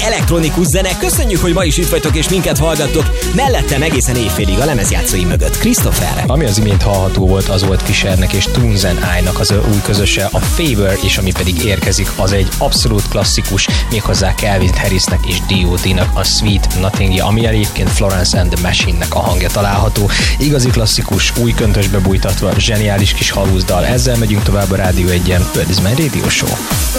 elektronikus zene. Köszönjük, hogy ma is itt vagytok és minket hallgattok. Mellettem egészen éjfélig a lemezjátszói mögött Christopher. Ami az imént hallható volt, az volt Fishernek és Tunes and I-nak az új közöse, a Favor, és ami pedig érkezik, az egy abszolút klasszikus, méghozzá Calvin Harrisnek és D.O.D.-nak a Sweet Nothingja, ami egyébként Florence and the Machine-nek a hangja található. Igazi klasszikus, új köntösbe bújtatva, zseniális kis halúzdal. Ezzel megyünk tovább a Rádió 1-en. Bird is my Radio Show.